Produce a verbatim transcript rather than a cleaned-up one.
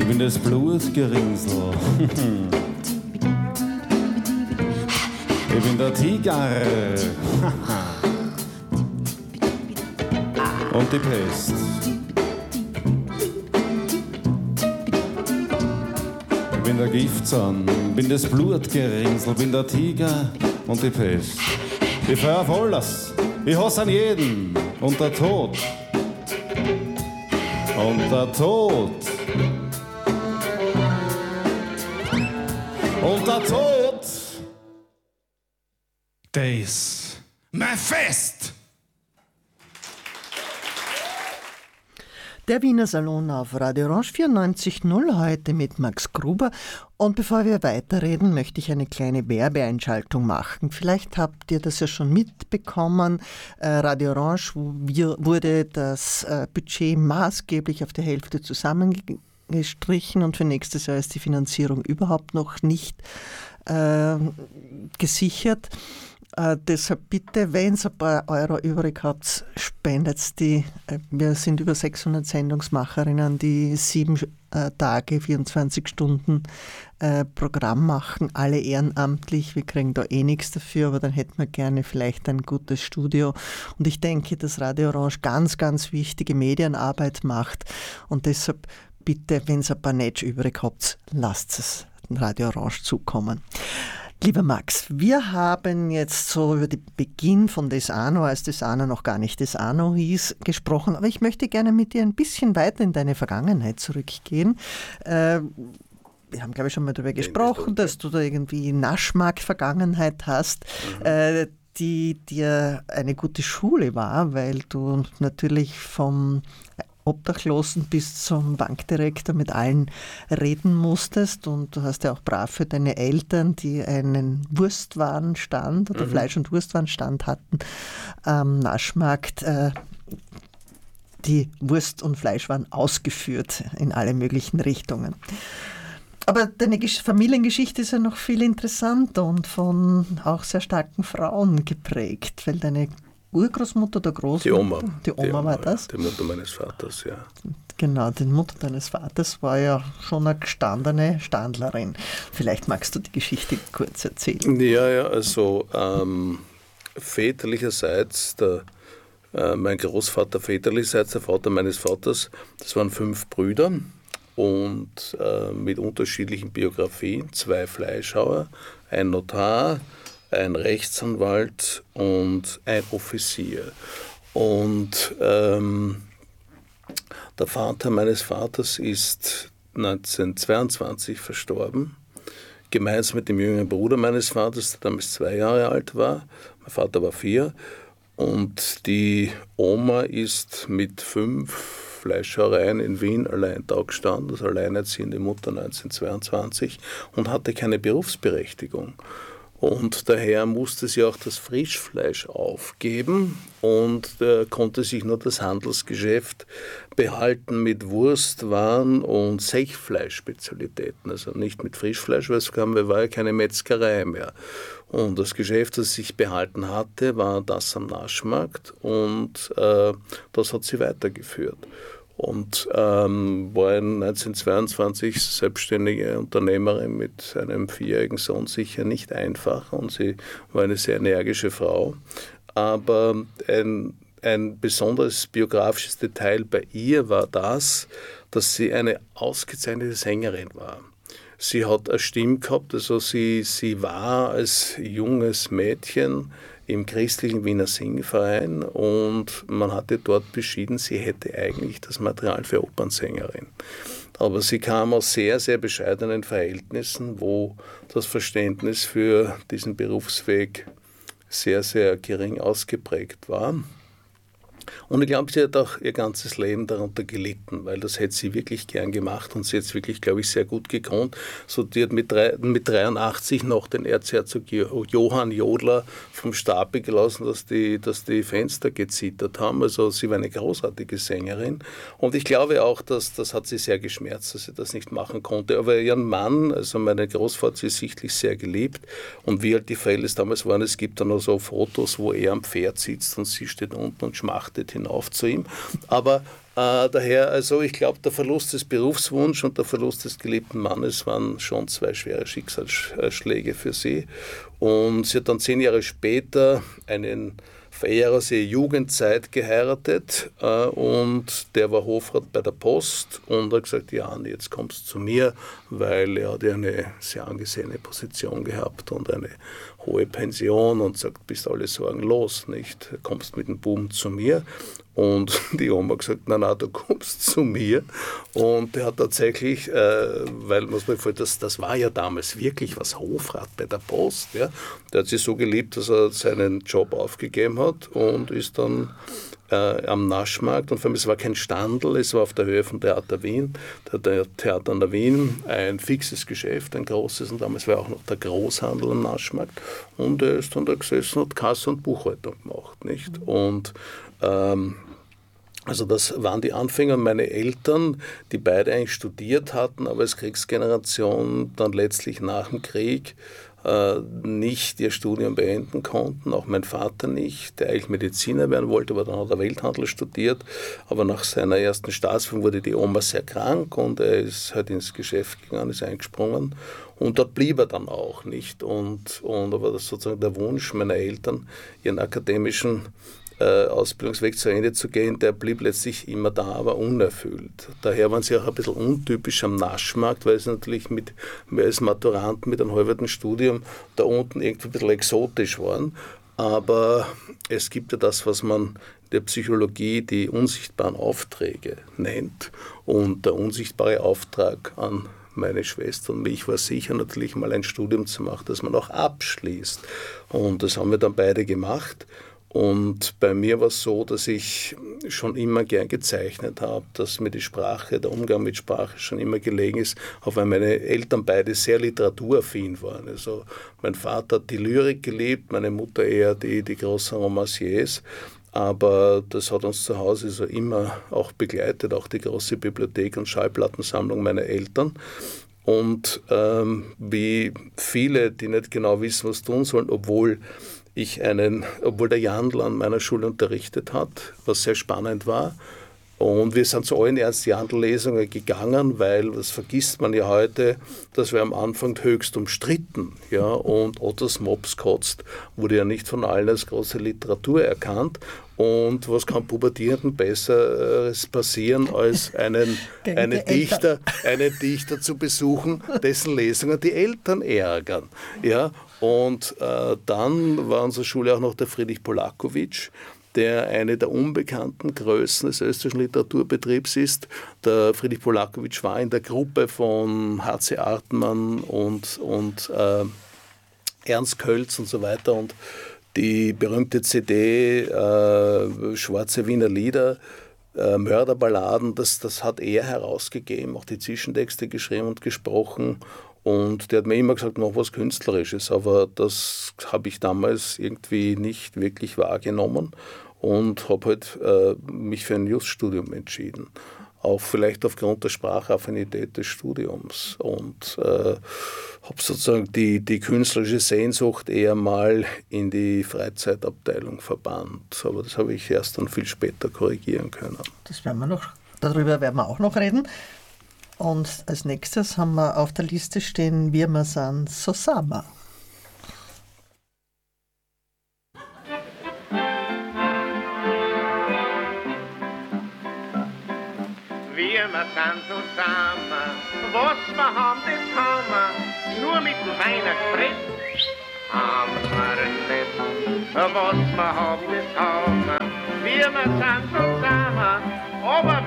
Ich bin das Blutgeringsel. Ich bin der Tiger. Und die Pest. Ich bin der Giftzahn, bin das Blutgeringsel, bin der Tiger und die Pest. Ich feuer auf alles, ich hasse an jeden und der Tod. Und der Tod. Und der Tod. Der ist mein Fest. Der Wiener Salon auf Radio Orange vierundneunzig Komma null, heute mit Max Gruber. Und bevor wir weiterreden, möchte ich eine kleine Werbeeinschaltung machen. Vielleicht habt ihr das ja schon mitbekommen. Äh, Radio Orange wir, wurde das äh, Budget maßgeblich auf der Hälfte zusammengestrichen und für nächstes Jahr ist die Finanzierung überhaupt noch nicht äh, gesichert. Uh, deshalb bitte, wenn ihr ein paar Euro übrig habt, spendet die. Uh, wir sind über sechshundert Sendungsmacherinnen, die sieben uh, Tage, vierundzwanzig Stunden uh, Programm machen, alle ehrenamtlich. Wir kriegen da eh nichts dafür, aber dann hätten wir gerne vielleicht ein gutes Studio. Und ich denke, dass Radio Orange ganz, ganz wichtige Medienarbeit macht. Und deshalb bitte, wenn ihr ein paar Netsch übrig habt, lasst es Radio Orange zukommen. Lieber Max, wir haben jetzt so über den Beginn von Desano, als Desano noch gar nicht Desano hieß, gesprochen, aber ich möchte gerne mit dir ein bisschen weiter in deine Vergangenheit zurückgehen. Äh, wir haben, glaube ich, schon mal darüber gesprochen, dass du da irgendwie Naschmarkt-Vergangenheit hast, mhm. äh, die dir eine gute Schule war, weil du natürlich vom Obdachlosen bis zum Bankdirektor mit allen reden musstest und du hast ja auch brav für deine Eltern, die einen Wurstwarenstand oder mhm. Fleisch- und Wurstwarenstand hatten, am Naschmarkt äh, die Wurst- und Fleischwaren ausgeführt in alle möglichen Richtungen. Aber deine Familiengeschichte ist ja noch viel interessanter und von auch sehr starken Frauen geprägt, weil deine Urgroßmutter oder Großmutter? Die Oma. Die Oma, die Oma war das? Die Mutter meines Vaters, ja. Genau, die Mutter deines Vaters war ja schon eine gestandene Standlerin. Vielleicht magst du die Geschichte kurz erzählen. Ja, ja, also ähm, väterlicherseits, der, äh, mein Großvater väterlicherseits, der Vater meines Vaters, das waren fünf Brüder und äh, mit unterschiedlichen Biografien, zwei Fleischhauer, ein Notar, ein Rechtsanwalt und ein Offizier. Und ähm, der Vater meines Vaters ist neunzehnhundertzweiundzwanzig verstorben, gemeinsam mit dem jüngeren Bruder meines Vaters, der damals zwei Jahre alt war. Mein Vater war vier. Und die Oma ist mit fünf Fleischhauereien in Wien allein da gestanden, also alleinerziehende Mutter neunzehnhundertzweiundzwanzig, und hatte keine Berufsberechtigung. Und daher musste sie auch das Frischfleisch aufgeben und äh, konnte sich nur das Handelsgeschäft behalten mit Wurstwaren und Sechfleischspezialitäten. Also nicht mit Frischfleisch, weil es war ja keine Metzgerei mehr. Und das Geschäft, das sich behalten hatte, war das am Naschmarkt und äh, das hat sie weitergeführt. Und ähm, war neunzehnhundertzweiundzwanzig selbstständige Unternehmerin mit einem vierjährigen Sohn, sicher nicht einfach, und sie war eine sehr energische Frau. Aber ein, ein besonderes biografisches Detail bei ihr war das, dass sie eine ausgezeichnete Sängerin war. Sie hat eine Stimme gehabt, also sie, sie war als junges Mädchen im christlichen Wiener Singverein und man hatte dort beschieden, sie hätte eigentlich das Material für Opernsängerin. Aber sie kam aus sehr, sehr bescheidenen Verhältnissen, wo das Verständnis für diesen Berufsweg sehr, sehr gering ausgeprägt war. Und ich glaube, sie hat auch ihr ganzes Leben darunter gelitten, weil das hätte sie wirklich gern gemacht und sie hat es wirklich, glaube ich, sehr gut gekonnt. So, die hat mit, drei, mit dreiundachtzig noch den Erzherzog Johann Jodler vom Stapel gelassen, dass die, dass die Fenster gezittert haben. Also sie war eine großartige Sängerin. Und ich glaube auch, dass das hat sie sehr geschmerzt, dass sie das nicht machen konnte. Aber ihren Mann, also meine Großvater, sie sichtlich sehr geliebt. Und wie halt die Verhältnisse damals waren, es gibt dann noch so Fotos, wo er am Pferd sitzt und sie steht unten und schmacht unbeachtet hinauf zu ihm. Aber äh, daher, also ich glaube, der Verlust des Berufswunsches und der Verlust des geliebten Mannes waren schon zwei schwere Schicksalsschläge für sie. Und sie hat dann zehn Jahre später einen Verehrer aus ihrer Jugendzeit geheiratet äh, und der war Hofrat bei der Post und hat gesagt, ja, Anni, jetzt kommst du zu mir, weil er hat ja eine sehr angesehene Position gehabt und eine hohe Pension und sagt, bist alle Sorgen los, nicht? Kommst mit dem Buben zu mir. Und die Oma hat gesagt, na na, du kommst zu mir. Und der hat tatsächlich, äh, weil muss man vorstellen, das, das war ja damals wirklich was, Hofrat bei der Post. Ja? Der hat sie so geliebt, dass er seinen Job aufgegeben hat und ist dann äh, am Naschmarkt. Und vor allem, es war kein Standel, es war auf der Höhe vom Theater Wien. Der Theater an der Wien, ein fixes Geschäft, ein großes. Und damals war auch noch der Großhandel am Naschmarkt. Und er ist dann da gesessen und Kasse und Buchhaltung gemacht. Nicht? Und ähm, Also das waren die Anfänger. Meine Eltern, die beide eigentlich studiert hatten, aber als Kriegsgeneration dann letztlich nach dem Krieg äh, nicht ihr Studium beenden konnten. Auch mein Vater nicht, der eigentlich Mediziner werden wollte, aber dann hat er Welthandel studiert. Aber nach seiner ersten Staatsführung wurde die Oma sehr krank und er ist halt ins Geschäft gegangen, ist eingesprungen. Und dort blieb er dann auch nicht. Und, und aber das sozusagen der Wunsch meiner Eltern, ihren akademischen Ausbildungsweg zu Ende zu gehen, der blieb letztlich immer da, aber unerfüllt. Daher waren sie auch ein bisschen untypisch am Naschmarkt, weil sie natürlich mit, als Maturanten mit einem halben Studium da unten irgendwie ein bisschen exotisch waren. Aber es gibt ja das, was man in der Psychologie die unsichtbaren Aufträge nennt. Und der unsichtbare Auftrag an meine Schwester und mich war sicher natürlich mal ein Studium zu machen, das man auch abschließt. Und das haben wir dann beide gemacht. Und bei mir war es so, dass ich schon immer gern gezeichnet habe, dass mir die Sprache, der Umgang mit Sprache schon immer gelegen ist, auch weil meine Eltern beide sehr literaturaffin waren. Also mein Vater hat die Lyrik geliebt, meine Mutter eher die, die großen Romanciers. Aber das hat uns zu Hause so immer auch begleitet, auch die große Bibliothek und Schallplattensammlung meiner Eltern. Und ähm, wie viele, die nicht genau wissen, was tun sollen, obwohl ich einen, obwohl der Jandl an meiner Schule unterrichtet hat, was sehr spannend war. Und wir sind zu allen Ernst-Jandl-Lesungen gegangen, weil, das vergisst man ja heute, das war am Anfang höchst umstritten. Ja? Und Ottos Mops kotzt wurde ja nicht von allen als große Literatur erkannt. Und was kann Pubertierenden Besseres passieren, als einen, einen, Dichter, einen Dichter zu besuchen, dessen Lesungen die Eltern ärgern. Ja? Und äh, dann war unsere Schule auch noch der Friedrich Polakowitsch, der eine der unbekannten Größen des österreichischen Literaturbetriebs ist. Der Friedrich Polakowitsch war in der Gruppe von H C Artmann und, und äh, Ernst Kölz und so weiter. Und die berühmte C D äh, Schwarze Wiener Lieder, äh, Mörderballaden, das, das hat er herausgegeben, auch die Zwischentexte geschrieben und gesprochen. Und der hat mir immer gesagt, noch was Künstlerisches, aber das habe ich damals irgendwie nicht wirklich wahrgenommen und habe halt äh, mich für ein Just-Studium entschieden. Auch vielleicht aufgrund der Sprachaffinität des Studiums und äh, habe sozusagen die, die künstlerische Sehnsucht eher mal in die Freizeitabteilung verbannt. Aber das habe ich erst dann viel später korrigieren können. Das werden wir noch, darüber werden wir auch noch reden. Und als nächstes haben wir auf der Liste stehen Wir ma san so sama. Wir ma san so sama, was wir haben, das haben wir, nur mit dem Weihnachtsbrett haben wir nicht. Was wir haben, das haben wir, wir ma san so sama, aber